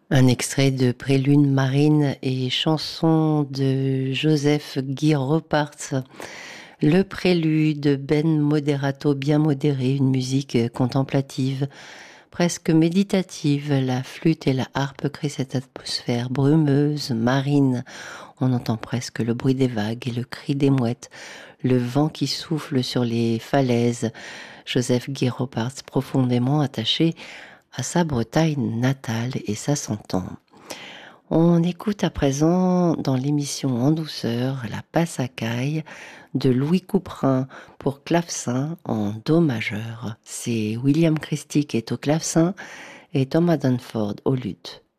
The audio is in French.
Un extrait de Prélude marine et chanson de Joseph Guy Roparts. Le prélude, ben moderato bien modéré, une musique contemplative, presque méditative. La flûte et la harpe créent cette atmosphère brumeuse, marine. On entend presque le bruit des vagues et le cri des mouettes, le vent qui souffle sur les falaises. Joseph Guy Roparts, profondément attaché à sa Bretagne natale, et ça s'entend. On écoute à présent dans l'émission En douceur la Passacaille de Louis Couperin pour clavecin en do majeur. C'est William Christie qui est au clavecin et Thomas Dunford au luth.